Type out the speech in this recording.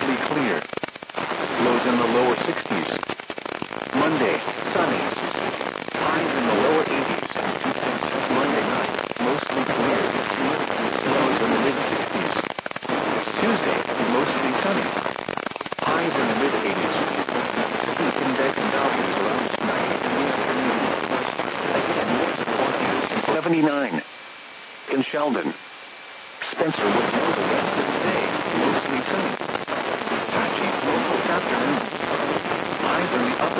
mostly clear. Lows in the lower 60s. Monday, sunny. Highs in the lower 80s. Monday night, mostly clear. Lows in the mid-60s. Tuesday, mostly sunny. Highs in the mid-80s. Peak index and values around 90 in the afternoon. Again, winds of 40 to 79. In Sheldon. Spencer will know the rest of the day, mostly sunny. Patchy, local afternoon. Highs in the upper